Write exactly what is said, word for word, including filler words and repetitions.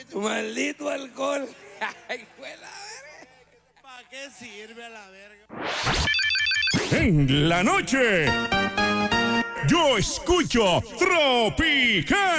Maldito alcohol. Ay, fue la verga. ¿Para qué sirve a la verga? En la noche, yo escucho Tropical.